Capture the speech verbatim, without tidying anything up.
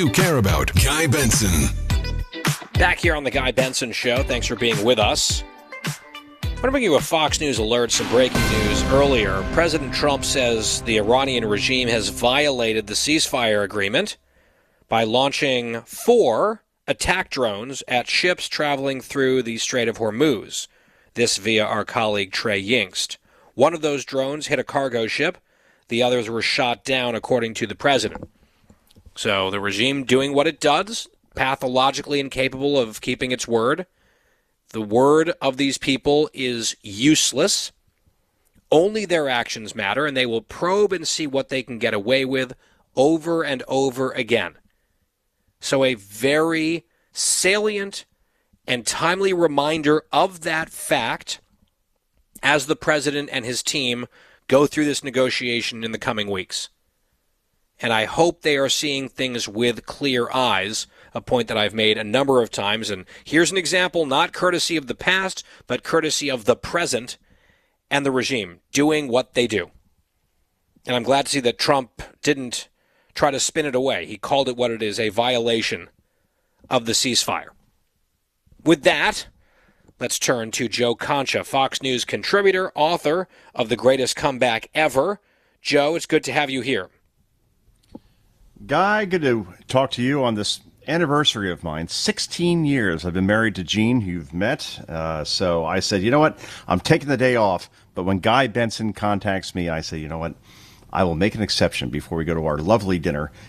You care about Guy Benson. Back here on the Guy Benson Show. Thanks for being with us. I want to bring you a Fox News alert, some breaking news earlier. President Trump says the Iranian regime has violated the ceasefire agreement by launching four attack drones at ships traveling through the Strait of Hormuz. This via our colleague Trey Yingst. One of those drones hit a cargo ship. The others were shot down, according to the president. So the regime doing what it does, pathologically incapable of keeping its word. The word of these people is useless. Only their actions matter, and they will probe and see what they can get away with over and over again. So a very salient and timely reminder of that fact as the president and his team go through this negotiation in the coming weeks. And I hope they are seeing things with clear eyes, a point that I've made a number of times. And here's an example, not courtesy of the past, but courtesy of the present and the regime doing what they do. And I'm glad to see that Trump didn't try to spin it away. He called it what it is, a violation of the ceasefire. With that, let's turn to Joe Concha, Fox News contributor, author of The Greatest Comeback Ever. Joe, it's good to have you here. Guy, good to talk to you on this anniversary of mine. sixteen years I've been married to Jean, who you've met. Uh, so I said, you know what? I'm taking the day off. But when Guy Benson contacts me, I say, you know what? I will make an exception before we go to our lovely dinner.